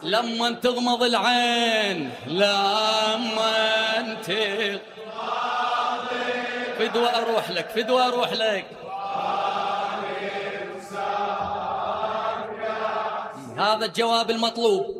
لما تغمض العين، لما تغمض، فدوى أروح لك، فدوى أروح لك. هذا الجواب المطلوب.